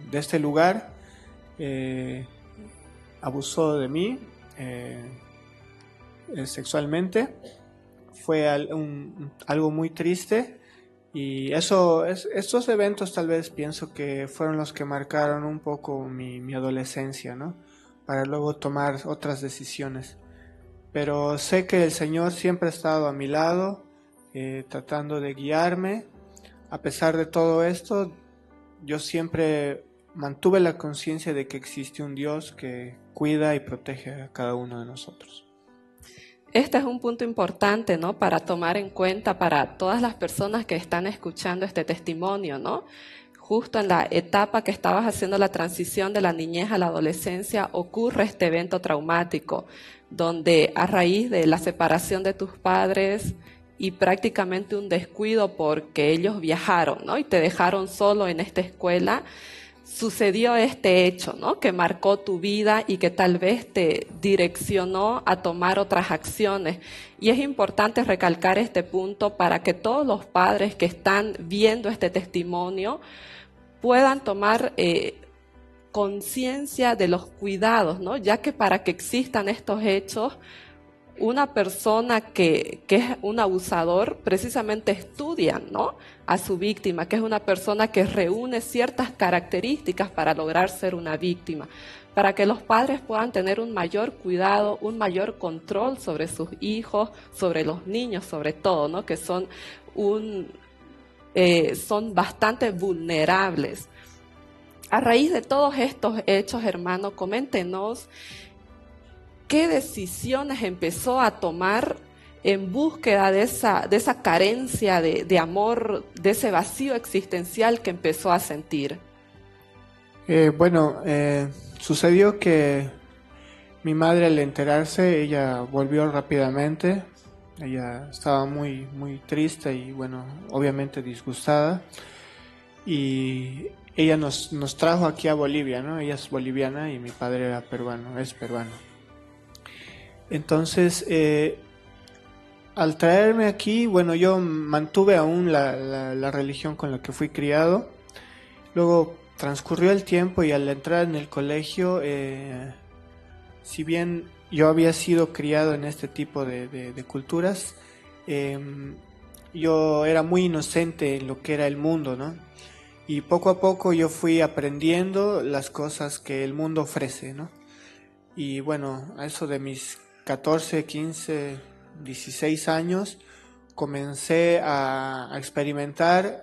de este lugar abusó de mí sexualmente. Fue algo muy triste. Y estos eventos tal vez pienso que fueron los que marcaron un poco mi adolescencia, ¿no? Para luego tomar otras decisiones. Pero sé que el Señor siempre ha estado a mi lado, tratando de guiarme. A pesar de todo esto, yo siempre mantuve la conciencia de que existe un Dios que cuida y protege a cada uno de nosotros. Este es un punto importante, ¿no? Para tomar en cuenta para todas las personas que están escuchando este testimonio, ¿no? Justo en la etapa que estabas haciendo la transición de la niñez a la adolescencia, ocurre este evento traumático, donde a raíz de la separación de tus padres y prácticamente un descuido porque ellos viajaron, ¿no? Y te dejaron solo en esta escuela, sucedió este hecho, ¿no? Que marcó tu vida y que tal vez te direccionó a tomar otras acciones. Y es importante recalcar este punto para que todos los padres que están viendo este testimonio puedan tomar conciencia de los cuidados, ¿no? Ya que para que existan estos hechos, una persona que es un abusador precisamente estudia, ¿no? A su víctima, que es una persona que reúne ciertas características para lograr ser una víctima, para que los padres puedan tener un mayor cuidado, un mayor control sobre sus hijos, sobre los niños sobre todo, ¿no? Que son bastante vulnerables. A raíz de todos estos hechos, hermano, coméntenos qué decisiones empezó a tomar en búsqueda de esa carencia de amor, de ese vacío existencial que empezó a sentir. Sucedió que mi madre, al enterarse, ella volvió rápidamente. Ella estaba muy, muy triste y, bueno, obviamente disgustada. Y ella nos trajo aquí a Bolivia, ¿no? Ella es boliviana y mi padre era peruano, es peruano. Entonces, al traerme aquí, bueno, yo mantuve aún la religión con la que fui criado. Luego transcurrió el tiempo y al entrar en el colegio, si bien yo había sido criado en este tipo de culturas, yo era muy inocente en lo que era el mundo, ¿no? Y poco a poco yo fui aprendiendo las cosas que el mundo ofrece, ¿no? Y bueno, a eso de mis 14, 15, 16 años, comencé a experimentar,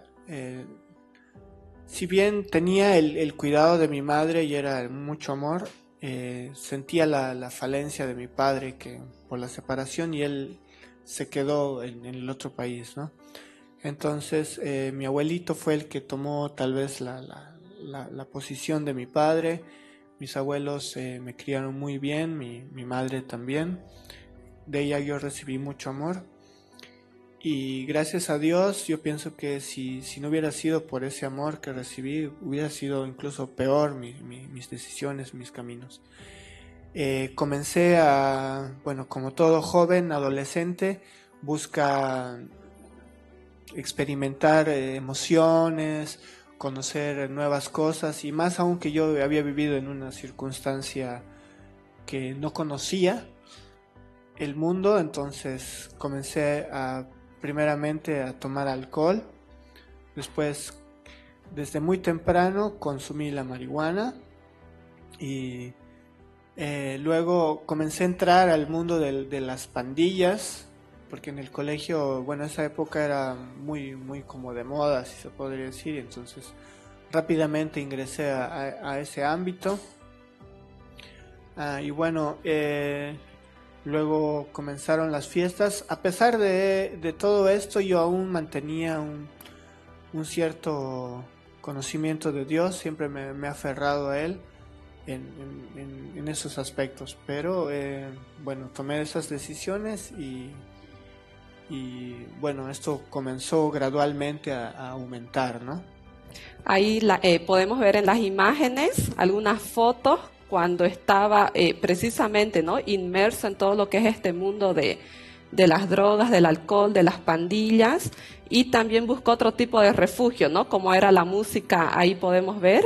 si bien tenía el cuidado de mi madre y era mucho amor, sentía la falencia de mi padre que por la separación, y él se quedó en el otro país, ¿no? Entonces mi abuelito fue el que tomó tal vez la posición de mi padre. Mis abuelos me criaron muy bien, mi madre también. De ella yo recibí mucho amor. Y gracias a Dios, yo pienso que si no hubiera sido por ese amor que recibí, hubiera sido incluso peor mis decisiones, mis caminos. Comencé como todo joven, adolescente, busca experimentar emociones, conocer nuevas cosas, y más aún que yo había vivido en una circunstancia que no conocía el mundo. Entonces comencé primeramente a tomar alcohol, después desde muy temprano consumí la marihuana y luego comencé a entrar al mundo de las pandillas, porque en el colegio, bueno, esa época era muy, muy como de moda, si se podría decir. Entonces rápidamente ingresé a ese ámbito. Y bueno, luego comenzaron las fiestas. A pesar de todo esto, yo aún mantenía un cierto conocimiento de Dios. Siempre me he aferrado a Él en esos aspectos. Pero tomé esas decisiones y bueno, esto comenzó gradualmente a aumentar, ¿no? Ahí podemos ver en las imágenes algunas fotos cuando estaba precisamente, ¿no?, inmerso en todo lo que es este mundo de las drogas, del alcohol, de las pandillas, y también buscó otro tipo de refugio, ¿no?, como era la música. Ahí podemos ver